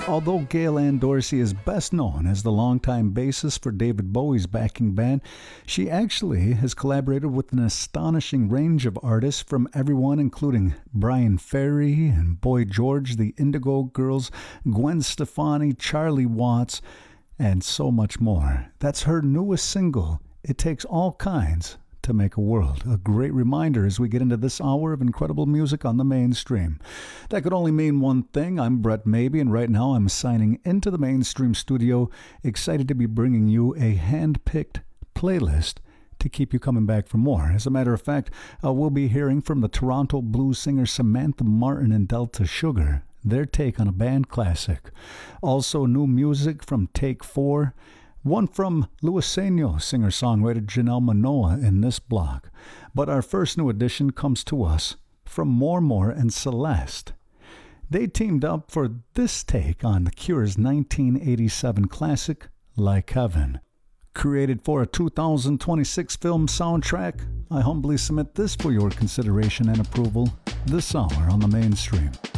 Although Gail Ann Dorsey is best known as the longtime bassist for David Bowie's backing band, she actually has collaborated with an astonishing range of artists from everyone including Brian Ferry and Boy George, the Indigo Girls, Gwen Stefani, Charlie Watts, and so much more. That's her newest single, It Takes All Kinds to Make a World. A great reminder as we get into this hour of incredible music on the Mainstream. That could only mean one thing. I'm Brett Maybe, and right now I'm signing into the Mainstream studio, excited to be bringing you a hand-picked playlist to keep you coming back for more. As a matter of fact, we'll be hearing from the Toronto blues singer Samantha Martin and Delta Sugar, their take on a band classic. Also, new music from Take 4, one from Luiseno singer-songwriter Janelle Manoa in this block. But our first new addition comes to us from More and Celeste. They teamed up for this take on The Cure's 1987 classic, Like Heaven. Created for a 2026 film soundtrack, I humbly submit this for your consideration and approval this hour on the Mainstream.